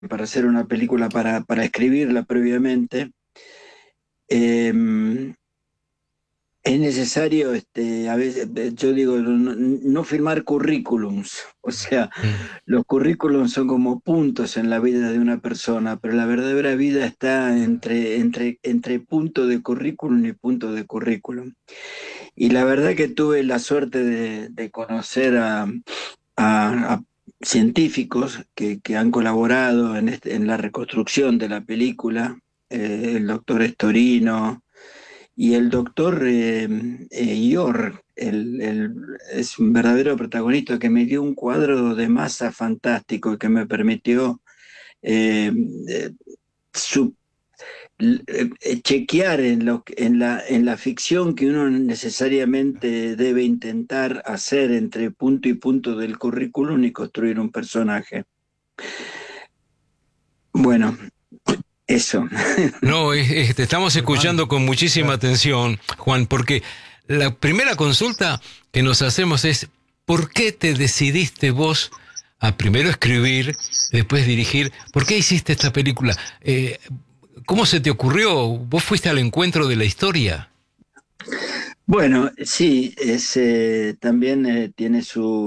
para hacer una película, para escribirla previamente, eh, es necesario, a veces, yo digo, no firmar currículums. O sea, Mm. los currículums son como puntos en la vida de una persona, pero la verdadera vida está entre punto de currículum y punto de currículum. Y la verdad que tuve la suerte de conocer a científicos que han colaborado en la reconstrucción de la película, el doctor Estorino y el doctor Ior, es un verdadero protagonista que me dio un cuadro de masa fantástico y que me permitió eh, eh, su- chequear en la ficción que uno necesariamente debe intentar hacer entre punto y punto del currículum y construir un personaje. Bueno, eso. No, te estamos escuchando con muchísima atención, Juan, porque la primera consulta que nos hacemos es, ¿por qué te decidiste vos a primero escribir, después dirigir? ¿Por qué hiciste esta película? ¿Cómo se te ocurrió? ¿Vos fuiste al encuentro de la historia? Bueno, sí, también tiene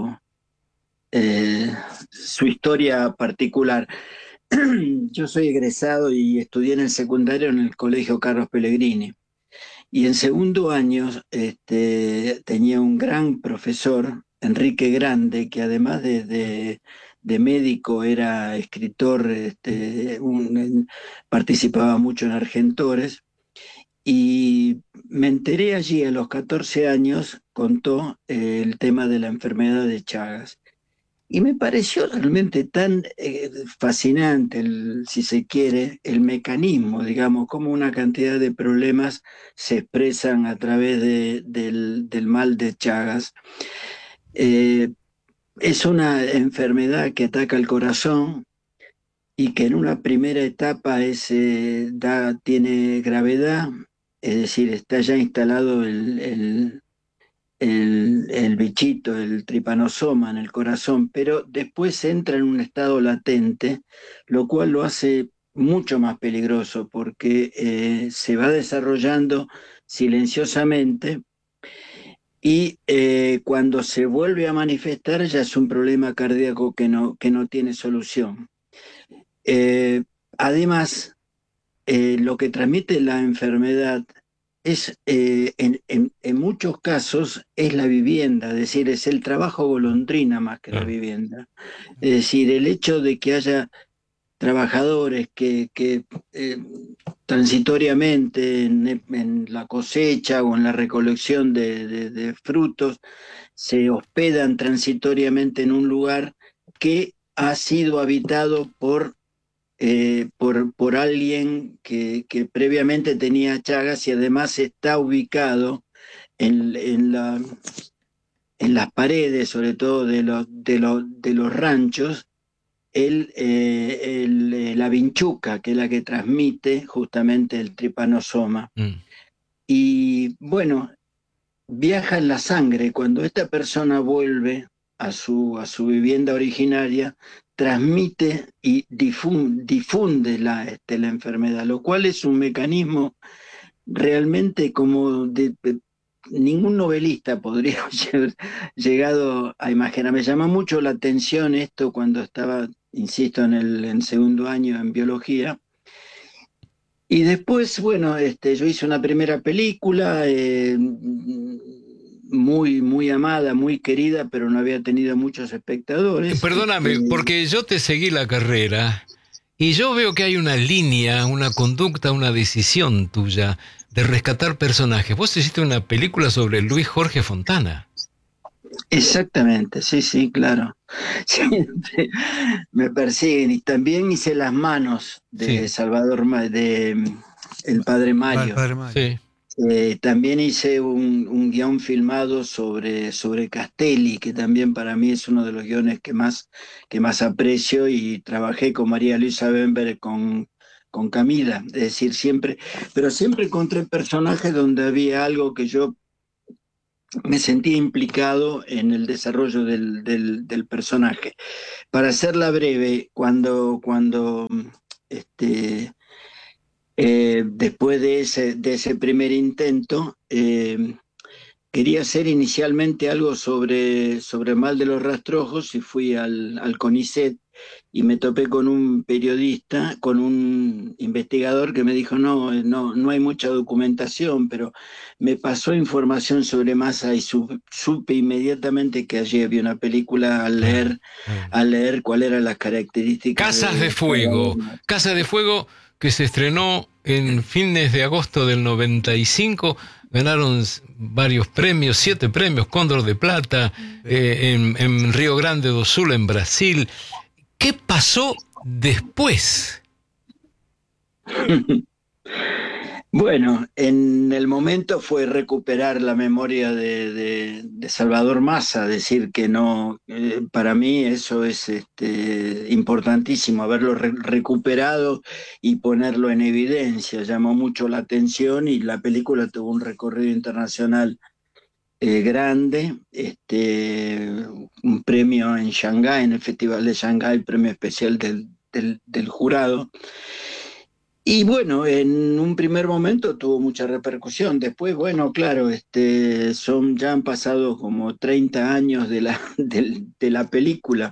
eh, su historia particular. Yo soy egresado y estudié en el secundario en el Colegio Carlos Pellegrini. Y en segundo año tenía un gran profesor, Enrique Grande, que además de médico era escritor, participaba mucho en Argentores. Y me enteré allí a los 14 años, contó el tema de la enfermedad de Chagas. Y me pareció realmente tan fascinante, si se quiere, el mecanismo, digamos, cómo una cantidad de problemas se expresan a través del mal de Chagas. Eh, es una enfermedad que ataca el corazón y que en una primera etapa tiene gravedad, es decir, está ya instalado el bichito, el tripanosoma en el corazón, pero después entra en un estado latente, lo cual lo hace mucho más peligroso porque se va desarrollando silenciosamente y cuando se vuelve a manifestar ya es un problema cardíaco que no tiene solución. Eh, Además, lo que transmite la enfermedad en muchos casos, es la vivienda, es decir, es el trabajo golondrina más que la Claro. vivienda. Es decir, el hecho de que haya trabajadores que transitoriamente en la cosecha o en la recolección de frutos se hospedan transitoriamente en un lugar que ha sido habitado por alguien que previamente tenía Chagas y además está ubicado en en las paredes, sobre todo de los ranchos, la vinchuca, que es la que transmite justamente el tripanosoma. Mm. Y bueno, viaja en la sangre. Cuando esta persona vuelve a su vivienda originaria, transmite y difunde la enfermedad, lo cual es un mecanismo realmente como ningún novelista podría haber llegado a imaginar. Me llama mucho la atención esto cuando estaba, insisto, en segundo año en biología. Y después, bueno, yo hice una primera película muy, muy amada, muy querida, pero no había tenido muchos espectadores. Perdóname, porque yo te seguí la carrera y yo veo que hay una línea, una conducta, una decisión tuya de rescatar personajes. Vos hiciste una película sobre Luis Jorge Fontana. Exactamente, sí, sí, claro. Siempre me persiguen. Y también hice Las manos de Sí, Salvador, el padre Va el Mario. padre Mario. sí. También hice un guión filmado sobre Castelli, que también para mí es uno de los guiones que más aprecio, y trabajé con María Luisa Bember, con Camila, es decir, pero siempre encontré personajes donde había algo que yo me sentía implicado en el desarrollo del personaje. Para hacerla breve, cuando este, después de ese primer intento, quería hacer inicialmente algo sobre Mal de los Rastrojos y fui al CONICET y me topé con un periodista, con un investigador que me dijo, no hay mucha documentación, pero me pasó información sobre Massa y supe inmediatamente que allí había una película Claro, claro. al leer cuáles eran las características Casas de de Salvador Fuego. Massa. Casa de Fuego que se estrenó en fines de agosto del 95. Ganaron varios premios, 7 premios, Cóndor de Plata, en Río Grande do Sul, en Brasil. ¿Qué pasó después? Bueno, en el momento fue recuperar la memoria de Salvador Massa, decir que no, para mí eso es importantísimo, haberlo recuperado y ponerlo en evidencia, llamó mucho la atención y la película tuvo un recorrido internacional grande, un premio en Shanghái, en el Festival de Shanghái, premio especial del jurado. Y bueno, en un primer momento tuvo mucha repercusión. Después, bueno, claro, ya han pasado como 30 años de la película.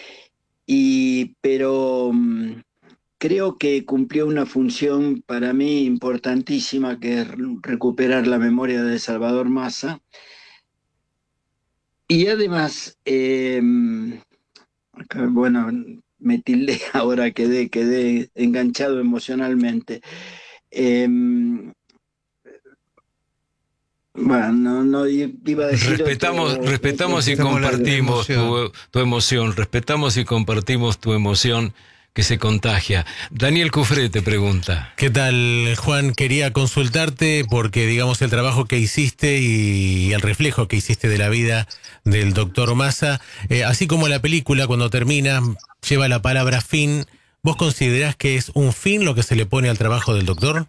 Pero creo que cumplió una función para mí importantísima, que es recuperar la memoria de Salvador Massa. Y además, bueno, me tildé ahora, quedé enganchado emocionalmente. Eh, Bueno, no iba a decir otro Respetamos y Respetamos la compartimos emoción. tu emoción, respetamos y compartimos tu emoción que se contagia. Daniel Cufré te pregunta. ¿Qué tal, Juan? Quería consultarte porque, digamos, el trabajo que hiciste y el reflejo que hiciste de la vida del doctor Massa, así como la película cuando termina lleva la palabra fin, ¿vos considerás que es un fin lo que se le pone al trabajo del doctor?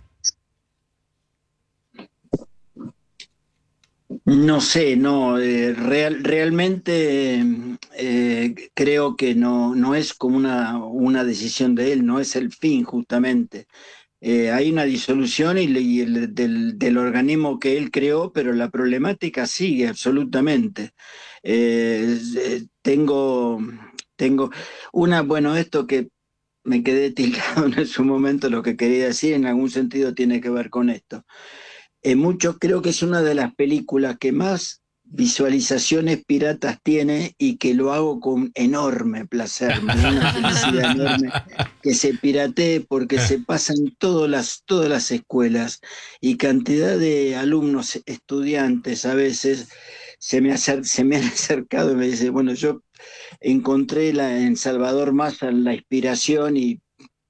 No sé, no, realmente creo que no es como una decisión de él, no es el fin justamente. Hay una disolución del organismo que él creó, pero la problemática sigue absolutamente. Tengo bueno, esto que me quedé tildado en su momento, lo que quería decir en algún sentido tiene que ver con esto. Creo que es una de las películas que más visualizaciones piratas tiene y que lo hago con enorme placer. Me da una felicidad enorme que se piratee porque se pasa en todas las escuelas y cantidad de alumnos, estudiantes a veces se me han acercado y me dicen, bueno, yo encontré en Salvador Massa la inspiración y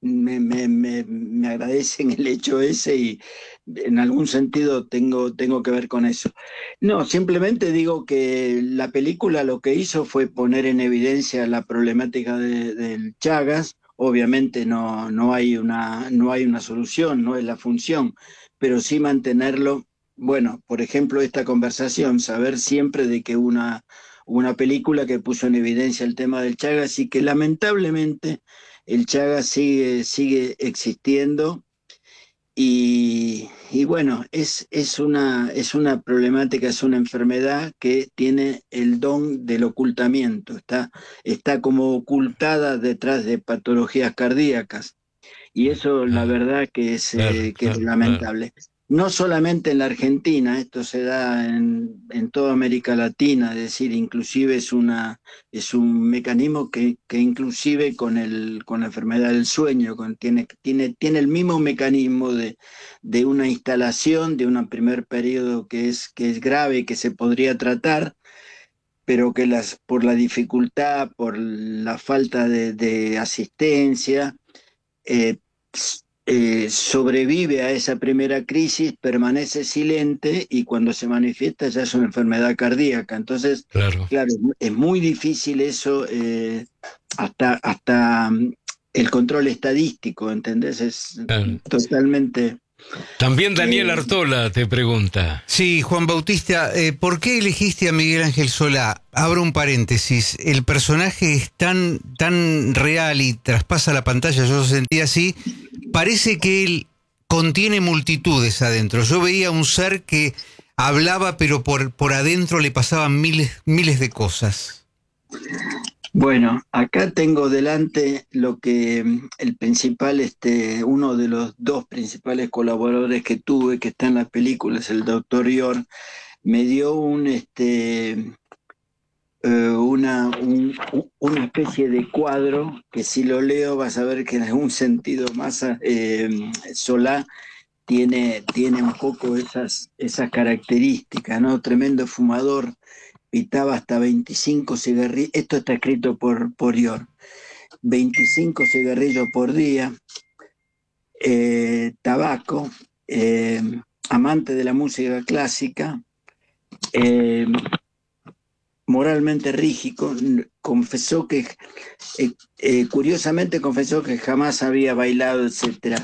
me agradecen el hecho ese y en algún sentido tengo que ver con eso. No, simplemente digo que la película lo que hizo fue poner en evidencia la problemática del Chagas. Obviamente no hay una solución, no es la función, pero sí mantenerlo. Bueno, por ejemplo, esta conversación, saber siempre de que una película que puso en evidencia el tema del Chagas y que lamentablemente el Chagas sigue existiendo y bueno, es una problemática, es una enfermedad que tiene el don del ocultamiento, está como ocultada detrás de patologías cardíacas. Y eso la Claro, verdad claro, que es claro, claro. lamentable. No solamente en la Argentina, esto se da en toda América Latina, es decir, inclusive es un mecanismo que inclusive con la enfermedad del sueño, tiene el mismo mecanismo de una instalación, de un primer periodo que es grave, que se podría tratar, pero que por la dificultad, por la falta de asistencia, eh, sobrevive a esa primera crisis, permanece silente y cuando se manifiesta ya es una enfermedad cardíaca. Entonces, Claro, claro, es muy difícil eso, hasta el control estadístico, ¿entendés? Es claro. totalmente... También Daniel Artola te pregunta. Sí, Juan Bautista, ¿por qué elegiste a Miguel Ángel Solá? Abro un paréntesis, el personaje es tan real y traspasa la pantalla, yo lo sentí así, parece que él contiene multitudes adentro. Yo veía un ser que hablaba, pero por adentro le pasaban miles de cosas. Bueno, acá tengo delante lo que el principal, uno de los dos principales colaboradores que tuve, que está en las películas, el doctor Yor, me dio una especie de cuadro que si lo leo vas a ver que en algún sentido Massa, Solá tiene un poco esas características, ¿no? Tremendo fumador. Pitaba hasta 25 cigarrillos, esto está escrito por Yor, 25 cigarrillos por día, tabaco, amante de la música clásica, moralmente rígido, confesó que, curiosamente confesó que jamás había bailado, etc.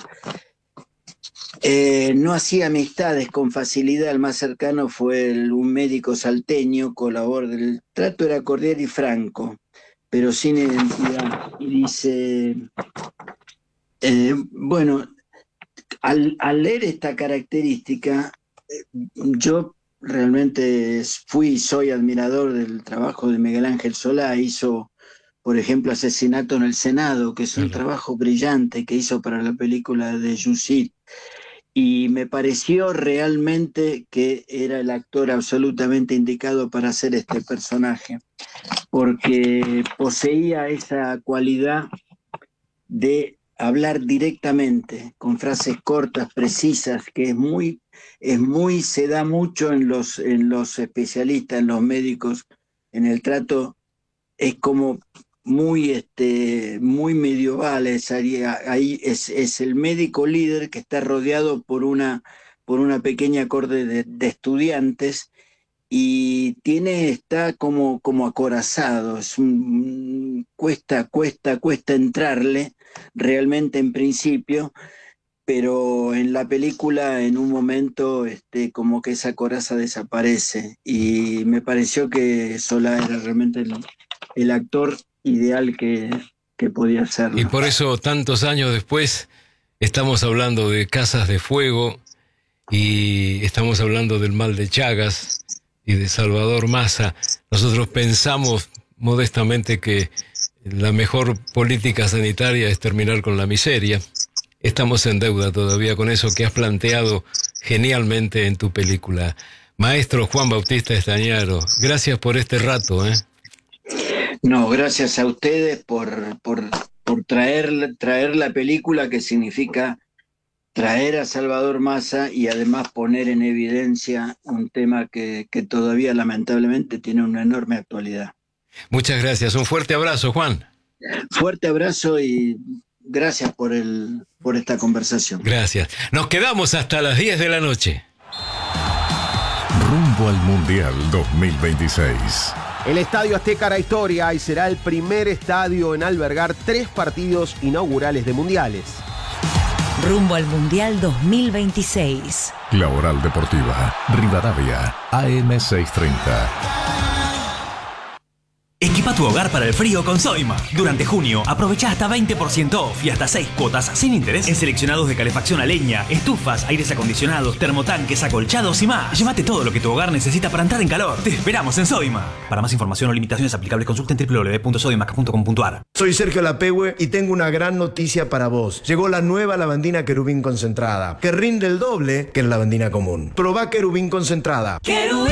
No hacía amistades con facilidad, el más cercano fue un médico salteño, colaborador del trato, era cordial y franco, pero sin identidad. Y dice, bueno, al leer esta característica, yo realmente fui y soy admirador del trabajo de Miguel Ángel Solá. Hizo, por ejemplo, Asesinato en el Senado, que es un trabajo brillante que hizo para la película de Yusit. Y me pareció realmente que era el actor absolutamente indicado para hacer este personaje, porque poseía esa cualidad de hablar directamente, con frases cortas, precisas, que se da mucho en los especialistas, en los médicos, en el trato, es como muy medieval, ahí es el médico líder que está rodeado por una pequeña corte de estudiantes y está como acorazado, cuesta entrarle realmente en principio, pero en la película en un momento como que esa coraza desaparece y me pareció que Solá era realmente el actor ideal que podía hacerlo. Y por eso tantos años después estamos hablando de Casas de Fuego y estamos hablando del Mal de Chagas y de Salvador Massa. Nosotros pensamos modestamente que la mejor política sanitaria es terminar con la miseria. Estamos en deuda todavía con eso que has planteado genialmente en tu película. Maestro Juan Bautista Estañaro, gracias por este rato, No, gracias a ustedes por traer la película, que significa traer a Salvador Massa y además poner en evidencia un tema que todavía lamentablemente tiene una enorme actualidad. Muchas gracias, un fuerte abrazo, Juan. Fuerte abrazo y gracias por esta conversación. Gracias. Nos quedamos hasta las 10 de la noche. Rumbo al Mundial 2026. El Estadio Azteca hará historia y será el primer estadio en albergar 3 partidos inaugurales de mundiales. Rumbo al Mundial 2026. La Oral Deportiva, Rivadavia, AM 630. Equipa tu hogar para el frío con Soima. Durante junio, aprovecha hasta 20% off y hasta 6 cuotas sin interés en seleccionados de calefacción a leña, estufas, aires acondicionados, termotanques, acolchados y más. Llévate todo lo que tu hogar necesita para entrar en calor. Te esperamos en Soima. Para más información o limitaciones aplicables, consulta en www.soimac.com.ar. Soy Sergio Lapehue y tengo una gran noticia para vos. Llegó la nueva lavandina Querubín concentrada, que rinde el doble que la lavandina común. Probá Querubín concentrada. Querubín.